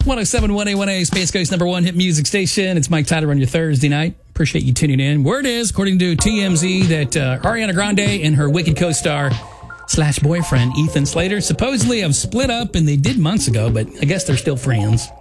107.1 A1A, Space Coast #1 hit music station. It's Mike Tyler on your Thursday night. Appreciate you tuning in. Word is, according to TMZ, that Ariana Grande and her Wicked co-star / boyfriend, Ethan Slater, supposedly have split up, and they did months ago, but I guess they're still friends.